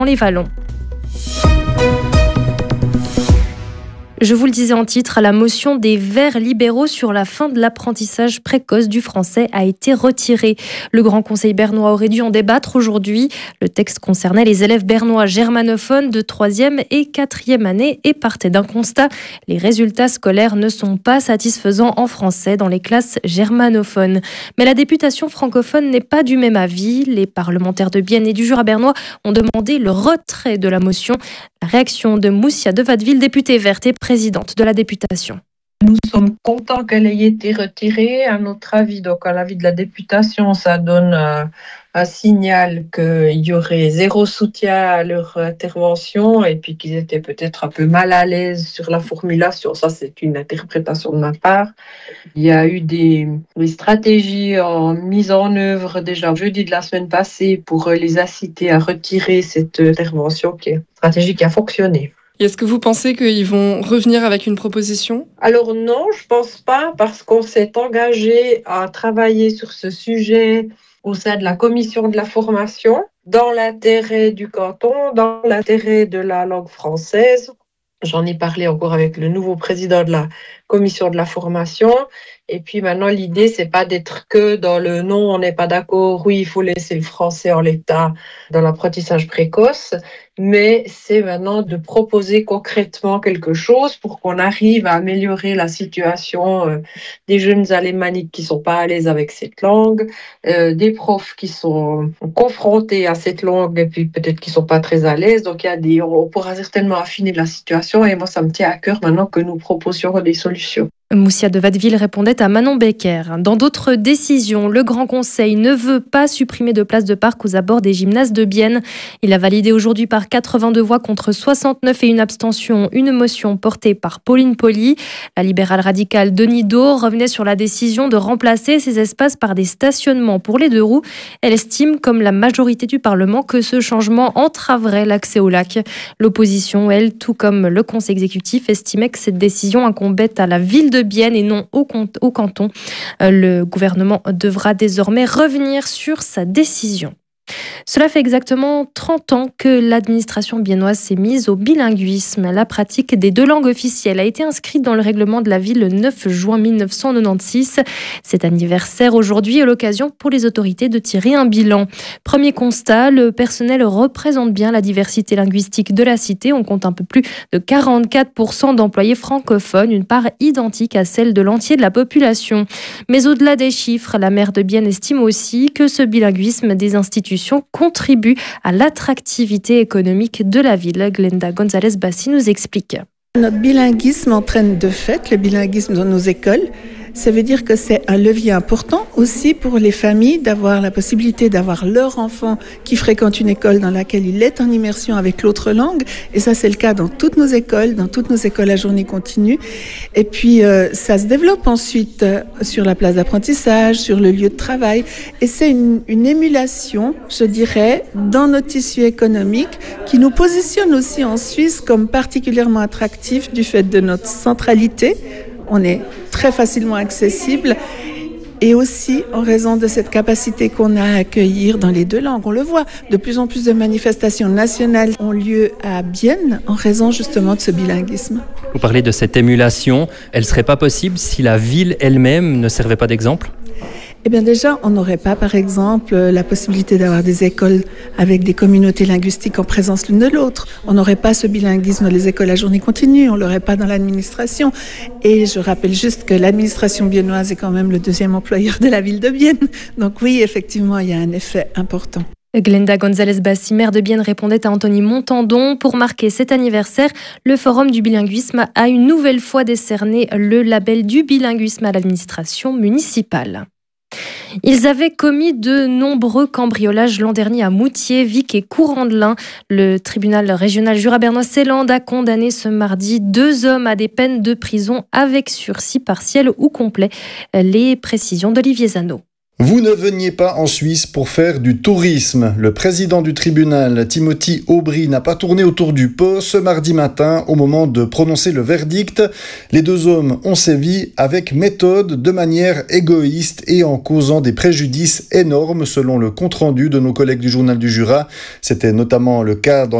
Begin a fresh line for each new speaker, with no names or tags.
les Vallons. Je vous le disais en titre, la motion des Verts libéraux sur la fin de l'apprentissage précoce du français a été retirée. Le Grand Conseil bernois aurait dû en débattre aujourd'hui. Le texte concernait les élèves bernois germanophones de 3e et 4e année et partait d'un constat. Les résultats scolaires ne sont pas satisfaisants en français dans les classes germanophones. Mais la députation francophone n'est pas du même avis. Les parlementaires de Bienne et du Jura bernois ont demandé le retrait de la motion. La réaction de Moussia de Watteville, députée verte et présidente de la députation.
Nous sommes contents qu'elle ait été retirée. À notre avis, donc à l'avis de la députation, ça donne un signal qu'il y aurait zéro soutien à leur intervention et puis qu'ils étaient peut-être un peu mal à l'aise sur la formulation. Ça, c'est une interprétation de ma part. Il y a eu des stratégies mises en œuvre déjà jeudi de la semaine passée pour les inciter à retirer cette intervention qui est une stratégie qui a fonctionné.
Est-ce que vous pensez qu'ils vont revenir avec une proposition ?
Alors non, je pense pas, parce qu'on s'est engagé à travailler sur ce sujet au sein de la commission de la formation, dans l'intérêt du canton, dans l'intérêt de la langue française. J'en ai parlé encore avec le nouveau président de la commission de la formation. Et puis maintenant, l'idée, c'est pas d'être que dans le non, on n'est pas d'accord, oui, il faut laisser le français en l'état dans l'apprentissage précoce, mais c'est maintenant de proposer concrètement quelque chose pour qu'on arrive à améliorer la situation des jeunes alémaniques qui sont pas à l'aise avec cette langue, des profs qui sont confrontés à cette langue et puis peut-être qui sont pas très à l'aise. Donc on pourra certainement affiner la situation et moi, ça me tient à cœur maintenant que nous proposions des solutions.
Moussia de Watteville répondait à Manon Becker. Dans d'autres décisions, le Grand Conseil ne veut pas supprimer de places de parc aux abords des gymnases de Bienne. Il a validé aujourd'hui par 82 voix contre 69 et une abstention une motion portée par Pauline Poli. La libérale radicale Denis Do revenait sur la décision de remplacer ces espaces par des stationnements pour les deux roues. Elle estime, comme la majorité du Parlement, que ce changement entraverait l'accès au lac. L'opposition, elle, tout comme le Conseil exécutif, estimait que cette décision incombait à la ville de Bienne et non au canton. Le gouvernement devra désormais revenir sur sa décision. Cela fait exactement 30 ans que l'administration biennoise s'est mise au bilinguisme. La pratique des deux langues officielles a été inscrite dans le règlement de la ville le 9 juin 1996. Cet anniversaire aujourd'hui est l'occasion pour les autorités de tirer un bilan. Premier constat, le personnel représente bien la diversité linguistique de la cité. On compte un peu plus de 44% d'employés francophones, une part identique à celle de l'entier de la population. Mais au-delà des chiffres, la maire de Bienne estime aussi que ce bilinguisme des institutions contribue à l'attractivité économique de la ville. Glenda González-Bassi nous explique.
Notre bilinguisme entraîne de fait le bilinguisme dans nos écoles. Ça veut dire que c'est un levier important aussi pour les familles d'avoir la possibilité d'avoir leur enfant qui fréquente une école dans laquelle il est en immersion avec l'autre langue. Et ça, c'est le cas dans toutes nos écoles à journée continue. Et puis, ça se développe ensuite sur la place d'apprentissage, sur le lieu de travail. Et c'est une émulation, je dirais, dans notre tissu économique qui nous positionne aussi en Suisse comme particulièrement attractif du fait de notre centralité. On est très facilement accessible et aussi en raison de cette capacité qu'on a à accueillir dans les deux langues. On le voit, de plus en plus de manifestations nationales ont lieu à Bienne en raison justement de ce bilinguisme.
Vous parlez de cette émulation, elle ne serait pas possible si la ville elle-même ne servait pas d'exemple ?
Eh bien déjà, on n'aurait pas, par exemple, la possibilité d'avoir des écoles avec des communautés linguistiques en présence l'une de l'autre. On n'aurait pas ce bilinguisme dans les écoles à journée continue, on l'aurait pas dans l'administration. Et je rappelle juste que l'administration biennoise est quand même le deuxième employeur de la ville de Bienne. Donc oui, effectivement, il y a un effet important.
Glenda González-Bassi, maire de Bienne, répondait à Anthony Montandon. Pour marquer cet anniversaire, le Forum du bilinguisme a une nouvelle fois décerné le label du bilinguisme à l'administration municipale. Ils avaient commis de nombreux cambriolages l'an dernier à Moutier, Vic et Courant-de-Lin. Le tribunal régional Jura-Bernois-Seeland a condamné ce mardi 2 hommes à des peines de prison avec sursis partiel ou complet. Les précisions d'Olivier Zano.
Vous ne veniez pas en Suisse pour faire du tourisme. Le président du tribunal, Timothy Aubry, n'a pas tourné autour du pot ce mardi matin au moment de prononcer le verdict. Les deux hommes ont sévi avec méthode, de manière égoïste et en causant des préjudices énormes selon le compte-rendu de nos collègues du Journal du Jura. C'était notamment le cas dans